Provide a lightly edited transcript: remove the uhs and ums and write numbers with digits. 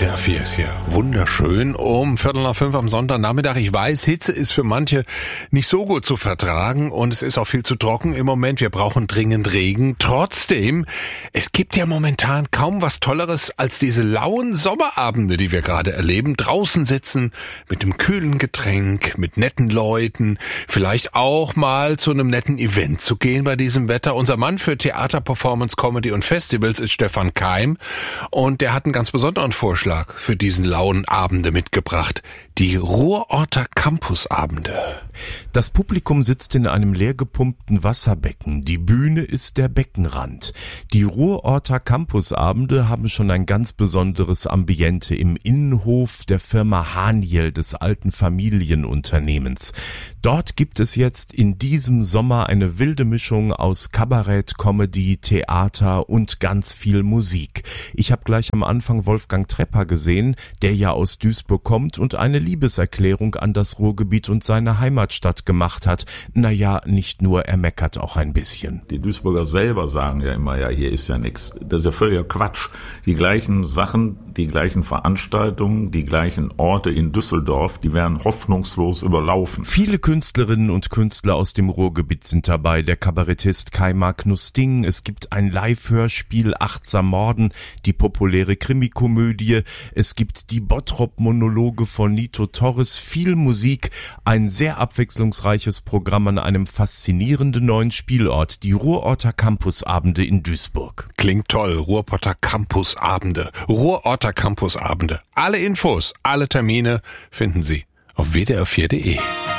WDR 4 ist hier wunderschön um 4:45 am Sonntagnachmittag. Ich weiß, Hitze ist für manche nicht so gut zu vertragen und es ist auch viel zu trocken im Moment. Wir brauchen dringend Regen. Trotzdem, es gibt ja momentan kaum was Tolleres als diese lauen Sommerabende, die wir gerade erleben. Draußen sitzen mit einem kühlen Getränk, mit netten Leuten, vielleicht auch mal zu einem netten Event zu gehen bei diesem Wetter. Unser Mann für Theater, Performance, Comedy und Festivals ist Stefan Keim und der hat einen ganz besonderen Vorschlag für diesen lauen Abende mitgebracht. Die Ruhrorter Campusabende. Das Publikum sitzt in einem leer gepumpten Wasserbecken. Die Bühne ist der Beckenrand. Die Ruhrorter Campusabende haben schon ein ganz besonderes Ambiente im Innenhof der Firma Haniel, des alten Familienunternehmens. Dort gibt es jetzt in diesem Sommer eine wilde Mischung aus Kabarett, Comedy, Theater und ganz viel Musik. Ich habe gleich am Anfang Wolfgang Trepper gesehen, der ja aus Duisburg kommt und eine Liebeserklärung an das Ruhrgebiet und seine Heimatstadt gemacht hat. Naja, nicht nur, er meckert auch ein bisschen. Die Duisburger selber sagen ja immer, ja, hier ist ja nichts. Das ist ja völliger Quatsch. Die gleichen Sachen, die gleichen Veranstaltungen, die gleichen Orte in Düsseldorf, die werden hoffnungslos überlaufen. Viele Künstlerinnen und Künstler aus dem Ruhrgebiet sind dabei. Der Kabarettist Kai Magnus Ding. Es gibt ein Live-Hörspiel Achtsam Morden, die populäre Krimikomödie. Es gibt die Bottrop-Monologe von Nito Torres. Viel Musik, ein sehr abwechslungsreiches Programm an einem faszinierenden neuen Spielort. Die Ruhrorter Campusabende in Duisburg. Klingt toll, Ruhrorter Campusabende. Ruhrorter Campusabende. Alle Infos, alle Termine finden Sie auf wdr4.de.